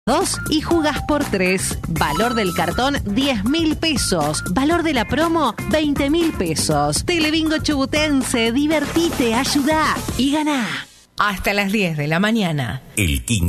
2 y jugás por 3. Valor del cartón 10.000 pesos. Valor de la promo 20.000 pesos. Telebingo Chubutense, divertite, ayudá y ganá. Hasta las 10 de la mañana. El King